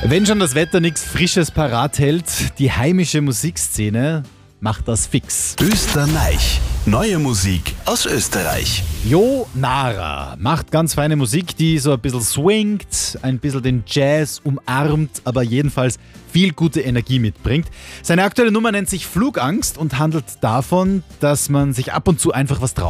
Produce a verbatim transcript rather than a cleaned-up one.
Wenn schon das Wetter nichts Frisches parat hält, die heimische Musikszene macht das fix. Österreich. Neue Musik aus Österreich. Jo Nara macht ganz feine Musik, die so ein bisschen swingt, ein bisschen den Jazz umarmt, aber jedenfalls viel gute Energie mitbringt. Seine aktuelle Nummer nennt sich Flugangst und handelt davon, dass man sich ab und zu einfach was traut.